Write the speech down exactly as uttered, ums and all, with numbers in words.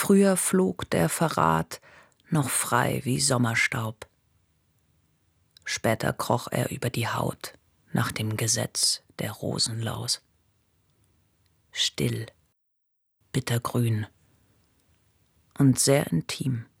Früher flog der Verrat noch frei wie Sommerstaub. Später kroch er über die Haut nach dem Gesetz der Rosenlaus. Still, bittergrün und sehr intim.